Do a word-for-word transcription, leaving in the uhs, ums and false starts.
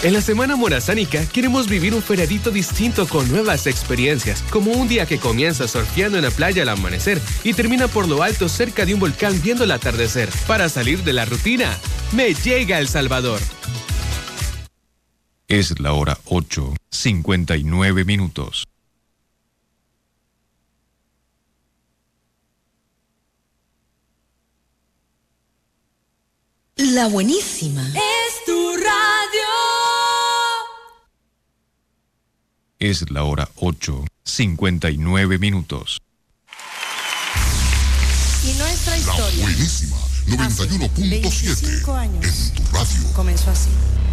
En la Semana Morazánica queremos vivir un feriadito distinto con nuevas experiencias, como un día que comienza surfeando en la playa al amanecer y termina por lo alto cerca de un volcán viendo el atardecer. Para salir de la rutina, me llega El Salvador. Es la hora ocho, cincuenta y nueve minutos. La buenísima. Es tu radio. Es la hora ocho, cincuenta y nueve minutos. Y nuestra historia. La buenísima, noventa y uno punto siete. veinticinco años. En tu radio. Comenzó así.